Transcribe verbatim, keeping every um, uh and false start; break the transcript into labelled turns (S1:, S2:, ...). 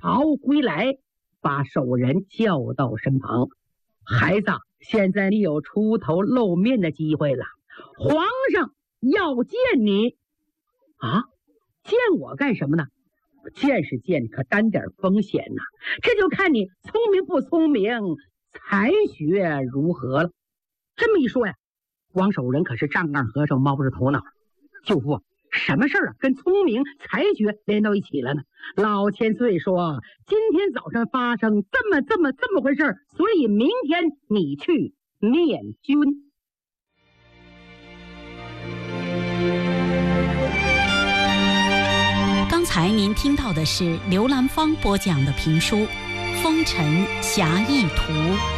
S1: 逃归来，把守人叫到身旁。孩子，现在你有出头露面的机会了，皇上要见你。啊，见我干什么呢？见是见，可担点风险呐、啊。这就看你聪明不聪明，才学如何了。这么一说呀，王守仁可是丈二和尚摸不着头脑。舅父，什么事儿啊跟聪明才学连到一起了呢？老千岁说今天早上发生这么这么这么回事儿，所以明天你去面君。
S2: 刚才您听到的是刘兰芳播讲的评书《风尘侠义图》。